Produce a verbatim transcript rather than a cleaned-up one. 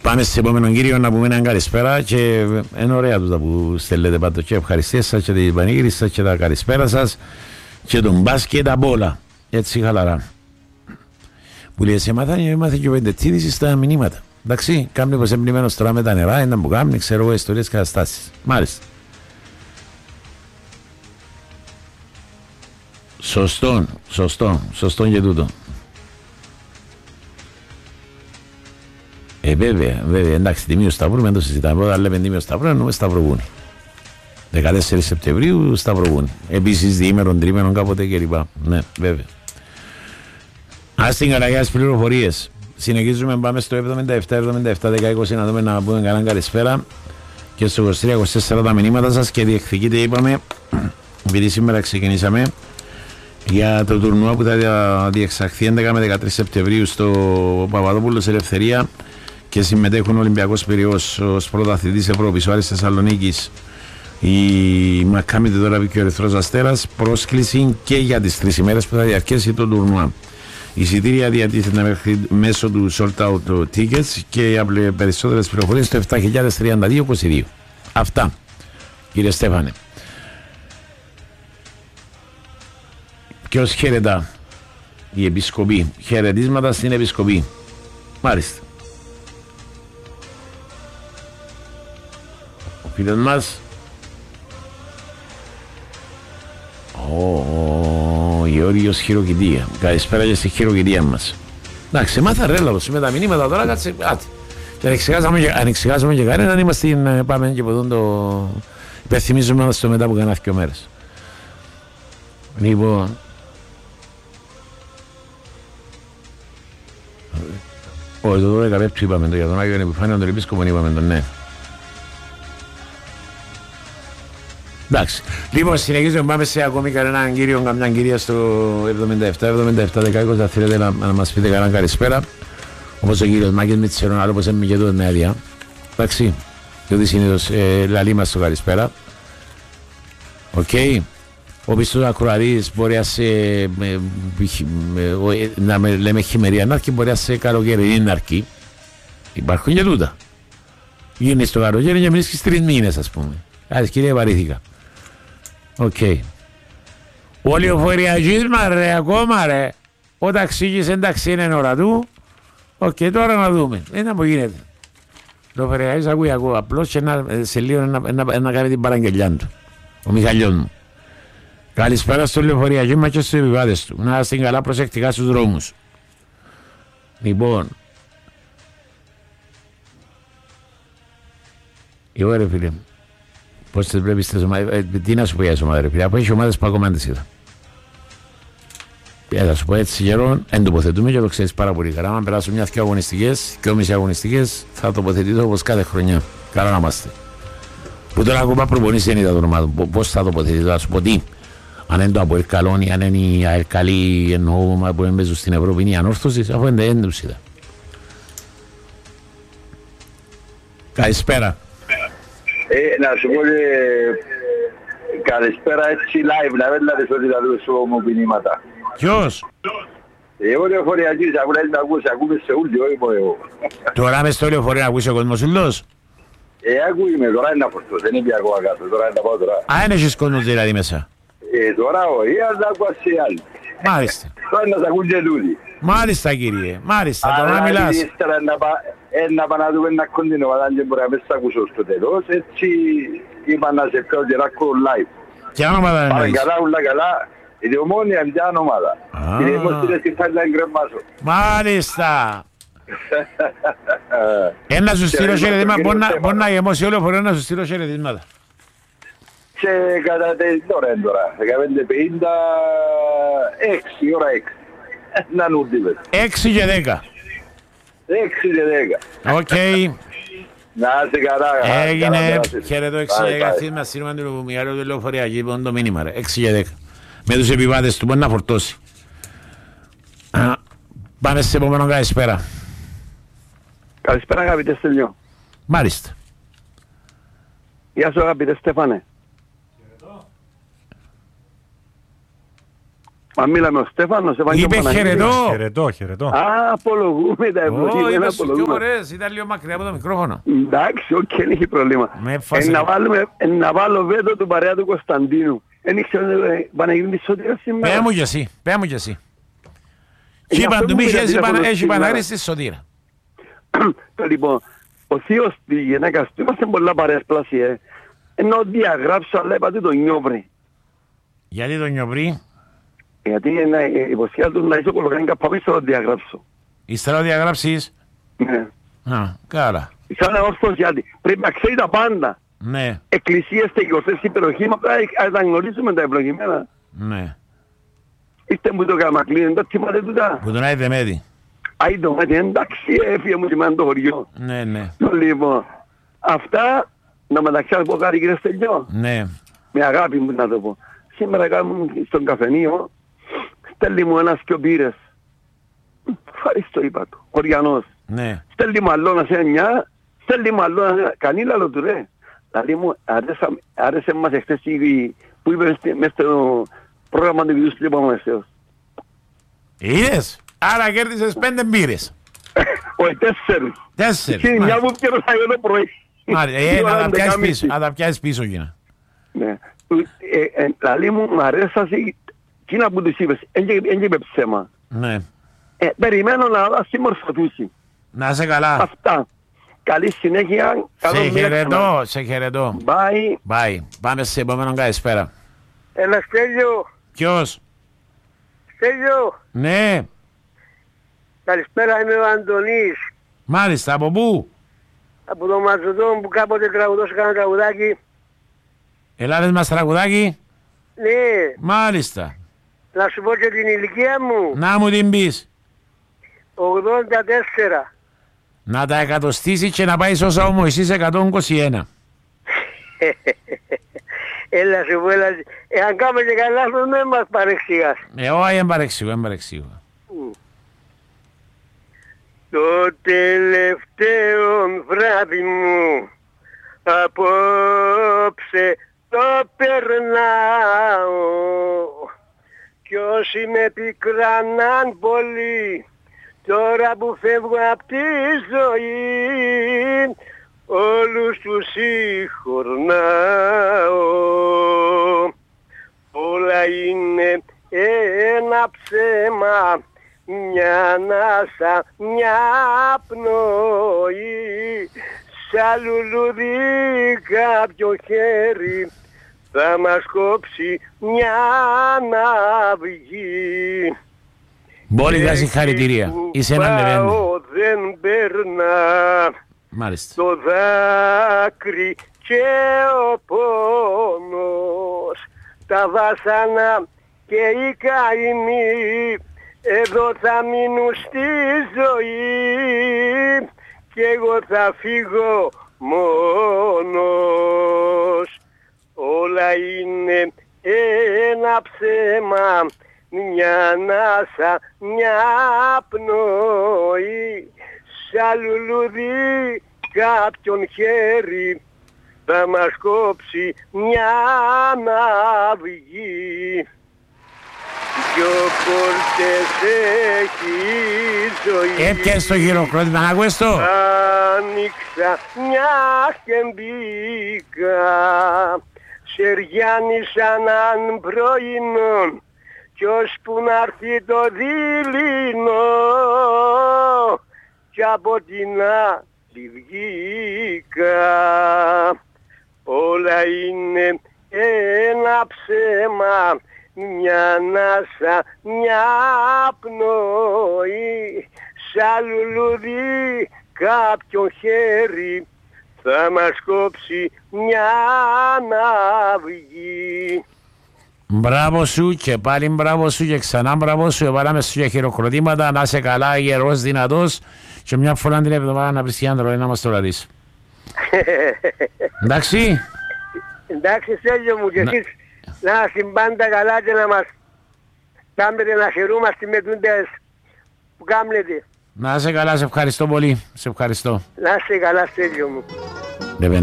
Πάμε σε επόμενον κύριο να πούμε έναν καλησπέρα και είναι ωραία τούτα που στέλνετε πάντως και ευχαριστίες σας και την πανήγυρη σας και τα καλησπέρα σας και τον μπάσκετ απ' όλα. Έτσι χαλαρά. Που λέει σε μάθανε και μάθε και ο πεντετήδης στα μηνύματα. Εντάξει, κάμνει πως εμπλημένος τώρα με τα νερά, έναν που κάμνει, ξέρω εγώ, ιστορίες καταστάσεις. Μάλιστα. Σωστόν, σωστόν, σωστόν και τούτο. Ε, βέβαια, βέβαια, εντάξει, τιμίο Σταυρού, δεν το συζητάμε. Όταν λέμε τιμίο Σταυρού, εννοούμε Σταυροβούνι. δεκατέσσερις Σεπτεμβρίου, Σταυροβούνι. Επίσης, διήμερον, τρίμερον, κάποτε κλπ. Ναι, βέβαια. Ας την καραγιά στις πληροφορίες. Συνεχίζουμε, πάμε στο εβδομήντα επτά εβδομήντα επτά δέκα είκοσι να δούμε να πούμε κανέναν καλησπέρα. Και στο είκοσι τρία είκοσι τέσσερα τα μηνύματα σας και διεκδικείτε, είπαμε, επειδή σήμερα ξεκινήσαμε, για το τουρνουά που θα διεξαχθεί έντεκα με δεκατρείς Σεπτεμβρίου στο Παπαδόπουλος Ελευθερία και συμμετέχουν ο Ολυμπιακός Πειραιώς ως πρωταθλητής Ευρώπης, ο Άρης Θεσσαλονίκης, η Μακάμι Τετόραβη και ο Ερυθρός Αστέρας. Πρόσκληση και για τις τρεις ημέρες που θα διαρκέσει το τουρνουά. Η εισιτήρια διατίθεται μέχρι μέσω του Sold Out Tickets και για περισσότερες πληροφορίες στο επτά χιλιάδες τριάντα δύο είκοσι δύο. Αυτά, κύριε Στέφανε. Ποιος χαιρετά? Η Επισκοπή. Χαιρετίσματα στην Επισκοπή. Μάλιστα. Ο φίλος μας. Ο Γεώργιος Χειροκητία. Καλησπέρα και στη Χειροκητία μας. Εντάξει, μάθα ρέλαβος με τα μηνύματα τώρα, κάτσε, άτε. Και αν εξηγάσαμε και κανέναν, είμαστε, πάμε και ποτούν το... υπενθυμίζουμε μας το μετά από κανένα δύο μέρες. Λοιπόν... Όχι, το δώδεκα πέπτου είπαμε το για τον Άγιο Επιφάνιο, τον Επίσκοπο είπαμε τον, ναι. Εντάξει. Λοιπόν, συνεχίζουμε, πάμε σε ακόμη κανέναν κύριο, καμιά κυρία στο εβδομήντα επτά εβδομήντα επτά δέκα είκοσι, θα θέλετε να, να μας πείτε κανέναν καλησπέρα. Όπως ο κύριος Μάκης Μητσερών, άλλο πως έμεινε και τούτο με άδεια. Εντάξει, διότι συνήθως ε, λαλεί μας το καλησπέρα. Οκ. Okay. Ο πιστός ακροατής μπορεί να σε, με, με, να με λέμε χειμερία να αρκεί, μπορεί να σε καλοκαίρι να αρκεί. Υπάρχουν και τούτα. Γίνεις το καλοκαίρι και μείνεις τρεις μήνες, ας πούμε. Άρα, κύριε, βαρύθηκα. Οκ. Okay. Ο λεωφοριακής μας, ρε, ακόμα, ρε. Ο ταξίγης, εντάξει, είναι ώρα του. Οκ, okay, τώρα να δούμε. Είναι που γίνεται. Ο λεωφοριακής ακούει ακόμα. Απλώς και να, σε λίγο να, να, να, να κάνει την παραγγελιά του. Ο Μιχαλιός μου. Καλησπέρα στο λεωφοριακό μας και στους επιβάτες του. Να είστε καλά προσεκτικά στους δρόμους. Λοιπόν. Εγώ ρε φίλε. Πώς τις βλέπεις τις ομάδες. Ε, τι να σου πω για τις ομάδες ρε φίλε. Από έχει ομάδες που ακόμα δεν είδα. Θα σου πω έτσι καιρό. Εν τοποθετούμε και το ξέρεις πάρα πολύ καλά. Αν περάσουν μια και αγωνιστικές, και όμιση αγωνιστικές, θα τοποθετηθώ όπως κάθε χρονιά. Καλά να είμαστε. Που τώρα ακόμα προπονήσεις δεν είδα το όνομα. Πώς θα τοποθετηθώ, θα σου πω τι. Αν είναι το από Ερκαλόνι, αν είναι η Αερκαλή εννοώ που έμπαιζουν στην Ευρώπη, είναι η ανόρθωση, αφού δεν τους είδα. Καλησπέρα. Ε, να σου πω και καλησπέρα έτσι live, να μην λάβεις ότι θα δούμε σου μου μηνύματα. Ποιος? Εγώ λεωφοριακής, ακούνες να ακούσεις, ακούμε σε ούλοι, όχι πω εγώ. Τώρα μες στο λεωφορείο να ακούσει ο κόσμος ούλος. Ε, ακούει με, τώρα είναι να φορτώ, δεν είναι ακόμα κάτω, τώρα είναι να πάω τώρα. Α, δεν έχεις κόσμος δηλαδή μέσα. Ε, τώρα όχι, αλλά ακούω σε άλλοι. Μάλιστα. Τώρα να σ' ακούν και τούτοι. Μάλιστα κύριε, μάλιστα, τώρα να μιλάς. Αλλά ύστερα να πάω να δούμε ένα κοντινό, αλλά δεν μπορεί να με σ' ακούσω στο τέλος, έτσι είπα να σε πιω και να ακούω live. Ποια ομάδα εννοείς? Πάμε καλά, ούλα καλά. Η Ομόνια είναι μια ομάδα. Είναι δημοστήρες και θα είναι γκρεμμάσο. Μάλιστα. Ένα σου στείλω χαιρετίσματα, μπορεί να γεμώσει όλο φορέ να σου στείλω χαιρετίσματα. Και κατά τώρα είναι τώρα, δεκαπέντε πενήντα έξι, ώρα έξι. Να νουρτίβες. έξι και δέκα. έξι και δέκα. Οκ. Να είσαι καλά. Έγινε, χαίρετο έξι και δέκα. Αυτή μας στείλουμε του Μιχάλου του λεωφοριακή, λοιπόν το μήνυμα ρε, έξι και δέκα. Με τους επιβάτες του μπορεί να φορτώσει. Πάμε σε επόμενο καλησπέρα. Καλησπέρα αγαπητέ Στέλιο. Μάλιστα. Γεια σου αγαπητέ Στέφανε. Μα μίλαμε ο Στέφανος, Ευαγγέλιο Είπε Παναγίδη. χαιρετώ. Χαιρετώ, χαιρετώ. Α, απολογούμε τα Ω, ευλογημένα, είπες σου πιο απολογούμε. ωραίες, ήταν λίγο μακριά από το μικρόφωνο. Εντάξει, οκ, δεν έχει πρόβλημα. Με Ε, έφασε. να, βάλουμε, ε, να βάλω βέτο του παρέα του Κωνσταντίνου. Δεν ήξερα, ε, Παναγίδη της Σωτήρας σήμερα. Πέ μου κι εσύ, πέ μου κι εσύ. Ε, Τι γι' αυτό είπαν του μου μη πήρε έχει τηλέφωνο Παναγ- έχει σήμερα. Παναγύρη στη Σωτήρα. Το λοιπόν, ο θείος της γυναίκας του, είμαστε πολλά παρέας πλάσια, ε. Ενώ διαγράψω, αλλά είπατε το νιόβρι. Γιατί το νιοπρί, Γιατί είναι η υποσχέδια του να είσαι κολογάνει καπάμε, θα το διαγράψω. ύστερα να διαγράψεις. Ναι. Α, καλά. Σαν να όρθος γιατί πρέπει να ξέρει τα πάντα. Ναι, Εκκλησίες και γιορτές και υπεροχή, μα πρέπει να τα γνωρίζουμε τα ευλογημένα. ναι. Είστε μου το καμακλίνο, δεν θυμάται τούτα. Που τον άιδε μέδι. Άι το μέτι, εντάξει, έφυγε μου σημαίνει το χωριό. Ναι, ναι, Το λοιπόν, αυτά, να μεταξύ να πω κάτι κύριε Στελιό, ναι. με αγάπη μου να το πω. Σήμερα κάνουμε στον καφενείο, στέλνει μου ένας και ο πύρες. Ευχαριστώ είπα του, χωριανός. Ναι. Στέλνει μου αλλόνα σε εννιά, στέλνει μου αλλόνα σε κανεί λαλό του ρε. Δηλαδή μου άρεσα, άρεσε μας εχθές η- που είπε στη- μες στο πρόγραμμα του βιβλίου του Λιπαμασέως. Είδες, άρα κέρδισες πέντε μπύρες. Όχι, τέσσερις. Τέσσερις. Και μια Μάλιστα. που πιέρω θα το πρωί. Μάλιστα, ε, Η ώρα να τα πιάσεις δεκάμιση. πίσω, να τα πιάσεις πίσω γίνα. Ναι. Ε, ε, Δηλαδή μου μ' αρέσασαι εκείνα που τους είπες, δεν είπε ψέμα. Ναι. Ε, περιμένω να συμμορφωθούσει. Να είσαι καλά. Αυτά. Καλή συνέχεια. Σε καλό μήνα ξανά. χαιρετώ, σε χαιρετώ. Bye. Bye. Πάμε σε επόμενο καλησπέρα. Ένα Στέλιο, Ποιος? Στέλιο, Ναι. καλησπέρα, είμαι ο Αντωνής. Μάλιστα, από πού? Από το Μαζωτό που κάποτε τραγουδός έκανα τραγουδάκι. Ελάδες μας τραγουδάκι. Ναι, Μάλιστα. να σου πω και την ηλικία μου, Να μου την πεις. ογδόντα τέσσερα. Να τα εκατοστήσεις και να πάει όσα ο Μωυσής εκατόν είκοσι ένα. Έλα σου πω, έλα. Εάν κάνουμε και καλά λάθος, δεν μας παρεξηγάς. Ε, όχι, δεν παρεξηγώ, δεν παρεξηγώ. Το τελευταίο βράδυ μου απόψε το περνάω κι όσοι με πικράναν πολύ τώρα που φεύγω απ' τη ζωή όλους τους συγχωρνάω. Όλα είναι ένα ψέμα, μια ανάσα, μια πνοή, σαν λουλούδι κάποιο χέρι θα μας κόψει μια ναυγή. Μπόλικα συγχαρητήρια. Είσαι έναν λεβέντη. Πάω δεν περνά Μάλιστα. το δάκρυ και ο πόνος, τα βάσανα και οι καημοί εδώ θα μείνουν στη ζωή και εγώ θα φύγω μόνος. Όλα είναι ένα ψέμα, μια ανάσα, μια πνοή, σαν λουλούδι κάποιον χέρι θα μας κόψει μια ναυγή. Δυο πόρτες έχει η ζωή. Έπιασες το χειροκρότημα, να ακούες το. Άνοιξα μια και μπήκα, σεριάνισαν αν πρωινό κι ώσπου να έρθει το δειλινό κι από την άλλη βγήκα. Όλα είναι ένα ψέμα, μια ανάσα, μια πνοή, σαν λουλούδι κάποιο χέρι θα μας κόψει μια ναυγή. Μπράβο σου και πάλι μπράβο σου και ξανά μπράβο σου. Εβάλαμε σου για χειροκροτήματα. Να είσαι καλά, γερός, δυνατός και μια φορά την εβδομάδα να βρεις άντρο να μας το ρωτήσεις. Εντάξει. Εντάξει Στέλιο μου και Να- εσείς να είστε πάντα καλά και να μας κάνετε να χαιρούμαστε με τούντες που κάνετε. Να είσαι καλά, σε ευχαριστώ πολύ. Σε ευχαριστώ. Να είστε καλά Στέλιο μου.